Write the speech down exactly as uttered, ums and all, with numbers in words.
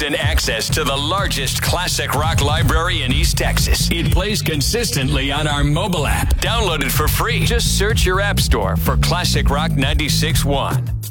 instant access to the largest classic rock library in East Texas. It plays consistently on our mobile app. Download it for free. Just search your app store for Classic Rock ninety-six point one.